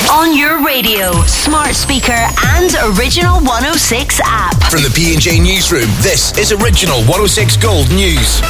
On your radio, smart speaker and Original 106 app. From the P&J Newsroom, this is Original 106 Gold News.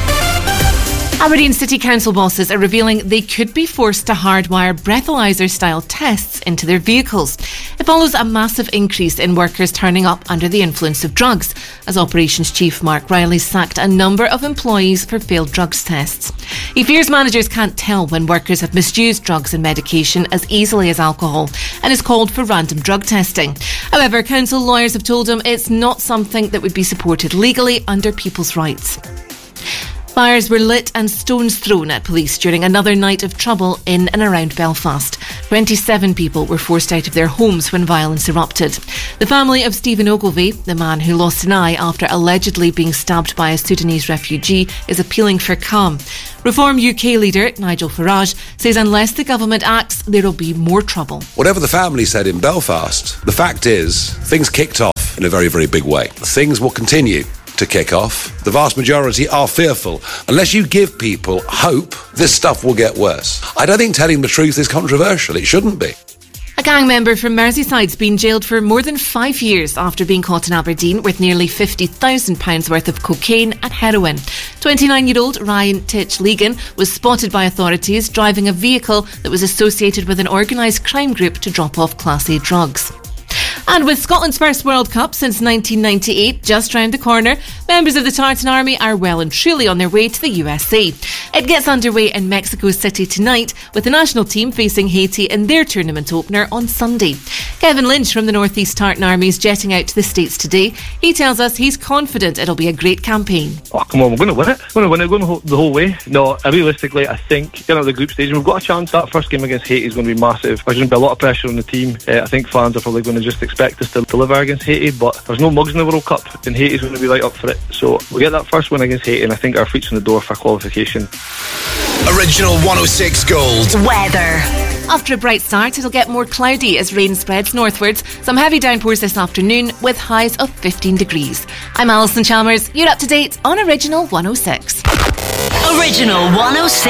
Aberdeen City Council bosses are revealing they could be forced to hardwire breathalyzer-style tests into their vehicles. It follows a massive increase in workers turning up under the influence of drugs, as Operations Chief Mark Riley sacked a number of employees for failed drugs tests. He fears managers can't tell when workers have misused drugs and medication as easily as alcohol, and has called for random drug testing. However, council lawyers have told him it's not something that would be supported legally under people's rights. Fires were lit and stones thrown at police during another night of trouble in and around Belfast. 27 people were forced out of their homes when violence erupted. The family of Stephen Ogilvie, the man who lost an eye after allegedly being stabbed by a Sudanese refugee, is appealing for calm. Reform UK leader Nigel Farage says unless the government acts, there will be more trouble. Whatever the family said in Belfast, the fact is, things kicked off in a very, very big way. Things will continue to kick off. The vast majority are fearful. Unless you give people hope, this stuff will get worse. I don't think telling the truth is controversial. It shouldn't be. A gang member from Merseyside's been jailed for more than 5 years after being caught in Aberdeen with nearly £50,000 worth of cocaine and heroin. 29-year-old Ryan Titch Legan was spotted by authorities driving a vehicle that was associated with an organised crime group to drop off Class A drugs. And with Scotland's first World Cup since 1998 just round the corner, members of the Tartan Army are well and truly on their way to the USA. It gets underway in Mexico City tonight, with the national team facing Haiti in their tournament opener on Sunday. Kevin Lynch from the North East Tartan Army is jetting out to the States today. He tells us he's confident it'll be a great campaign. Oh, come on, we're going to win it. We're going to win it, going the whole way. No, realistically, I think getting out of the group stage, we've got a chance. That first game against Haiti is going to be massive. There's going to be a lot of pressure on the team. I think fans are probably going to just expect us to deliver against Haiti, but there's no mugs in the World Cup, and Haiti's going to be right up for it. So we'll get that first win against Haiti, and I think our feet's in the door for qualification. Original 106 Gold. Weather. After a bright start, it'll get more cloudy as rain spreads northwards. Some heavy downpours this afternoon with highs of 15 degrees. I'm Alison Chalmers. You're up to date on Original 106. Original 106.